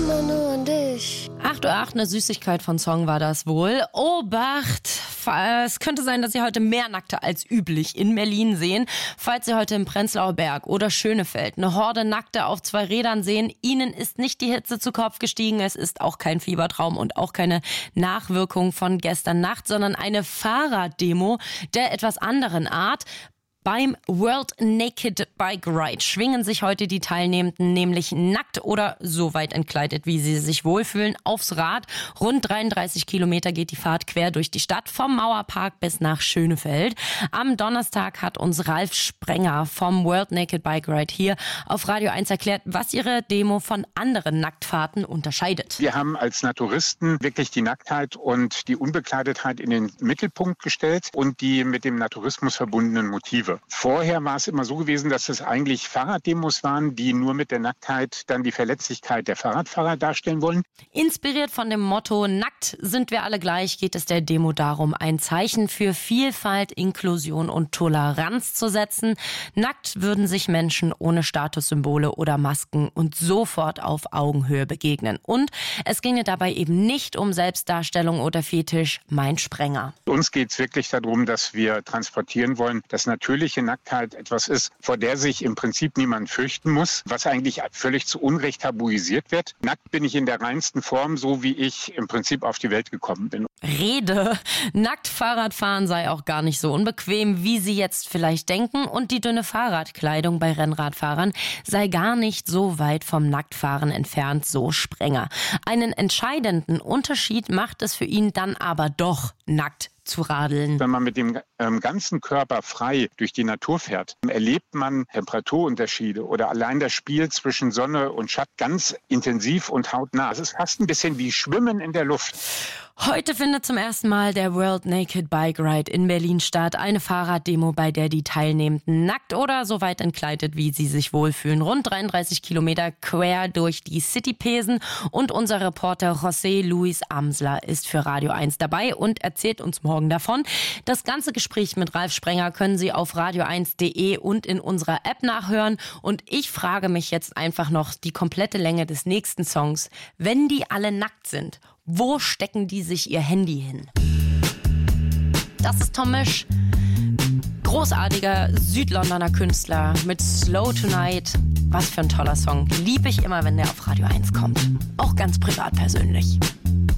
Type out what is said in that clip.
immer nur an dich. 8:08 Uhr, eine Süßigkeit von Song war das wohl. Obacht! Es könnte sein, dass Sie heute mehr Nackte als üblich in Berlin sehen. Falls Sie heute im Prenzlauer Berg oder Schönefeld eine Horde Nackte auf 2 Rädern sehen, Ihnen ist nicht die Hitze zu Kopf gestiegen. Es ist auch kein Fiebertraum und auch keine Nachwirkung von gestern Nacht, sondern eine Fahrraddemo der etwas anderen Art. Beim World Naked Bike Ride schwingen sich heute die Teilnehmenden nämlich nackt oder so weit entkleidet, wie sie sich wohlfühlen, aufs Rad. Rund 33 Kilometer geht die Fahrt quer durch die Stadt, vom Mauerpark bis nach Schönefeld. Am Donnerstag hat uns Ralf Sprenger vom World Naked Bike Ride hier auf Radio 1 erklärt, was ihre Demo von anderen Nacktfahrten unterscheidet. Wir haben als Naturisten wirklich die Nacktheit und die Unbekleidetheit in den Mittelpunkt gestellt und die mit dem Naturismus verbundenen Motive. Vorher war es immer so gewesen, dass es eigentlich Fahrraddemos waren, die nur mit der Nacktheit dann die Verletzlichkeit der Fahrradfahrer darstellen wollen. Inspiriert von dem Motto "Nackt sind wir alle gleich" geht es der Demo darum, ein Zeichen für Vielfalt, Inklusion und Toleranz zu setzen. Nackt würden sich Menschen ohne Statussymbole oder Masken und sofort auf Augenhöhe begegnen. Und es ginge dabei eben nicht um Selbstdarstellung oder Fetisch, meint Sprenger. Uns geht es wirklich darum, dass wir transportieren wollen, dass natürliche Nacktheit etwas ist, vor der sich im Prinzip niemand fürchten muss, was eigentlich völlig zu Unrecht tabuisiert wird. Nackt bin ich in der reinsten Form, so wie ich im Prinzip auf die Welt gekommen bin. Rede. Nackt Fahrradfahren sei auch gar nicht so unbequem, wie Sie jetzt vielleicht denken. Und die dünne Fahrradkleidung bei Rennradfahrern sei gar nicht so weit vom Nacktfahren entfernt, so Sprenger. Einen entscheidenden Unterschied macht es für ihn dann aber doch, nackt zu radeln. Wenn man mit dem ganzen Körper frei durch die Natur fährt, erlebt man Temperaturunterschiede oder allein das Spiel zwischen Sonne und Schatten ganz intensiv und hautnah. Es ist fast ein bisschen wie Schwimmen in der Luft. Heute findet zum ersten Mal der World Naked Bike Ride in Berlin statt. Eine Fahrraddemo, bei der die Teilnehmenden nackt oder so weit entkleidet, wie sie sich wohlfühlen. Rund 33 Kilometer quer durch die City pesen. Und unser Reporter José Luis Amsler ist für Radio 1 dabei und erzählt uns morgen davon. Das ganze Gespräch mit Ralf Sprenger können Sie auf radio1.de und in unserer App nachhören. Und ich frage mich jetzt einfach noch die komplette Länge des nächsten Songs. Wenn die alle nackt sind, wo stecken die sich ihr Handy hin? Das ist Tom Misch, großartiger Südlondoner Künstler mit Slow Tonight. Was für ein toller Song. Liebe ich immer, wenn der auf Radio 1 kommt. Auch ganz privat persönlich.